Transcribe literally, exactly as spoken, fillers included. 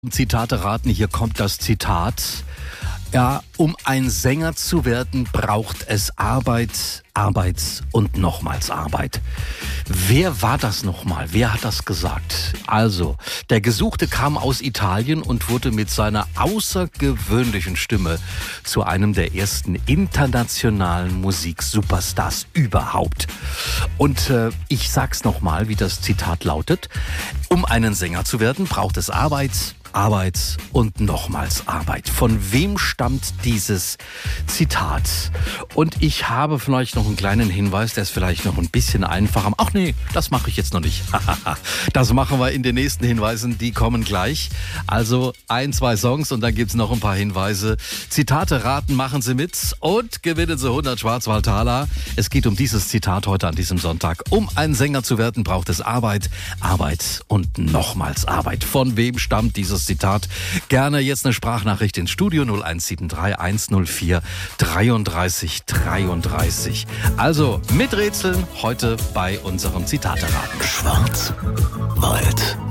Zitate raten, hier kommt das Zitat. Ja, um ein Sänger zu werden, braucht es Arbeit, Arbeit und nochmals Arbeit. Wer war das nochmal? Wer hat das gesagt? Also, der Gesuchte kam aus Italien und wurde mit seiner außergewöhnlichen Stimme zu einem der ersten internationalen Musiksuperstars überhaupt. Und äh, ich sag's nochmal, wie das Zitat lautet. Um einen Sänger zu werden, braucht es Arbeit, Arbeit und nochmals Arbeit. Von wem stammt dieses Zitat? Und ich habe vielleicht noch einen kleinen Hinweis, der ist vielleicht noch ein bisschen einfacher. Ach nee, das mache ich jetzt noch nicht. Das machen wir in den nächsten Hinweisen, die kommen gleich. Also ein, zwei Songs und dann gibt's noch ein paar Hinweise. Zitate raten, machen Sie mit und gewinnen Sie hundert Schwarzwaldtaler. Es geht um dieses Zitat heute an diesem Sonntag. Um ein Sänger zu werden, braucht es Arbeit, Arbeit und nochmals Arbeit. Von wem stammt dieses Zitat? Gerne jetzt eine Sprachnachricht ins Studio null eins sieben drei eins null vier dreiunddreißig dreiunddreißig. Also miträtseln heute bei unserem Zitate raten. Schwarzwald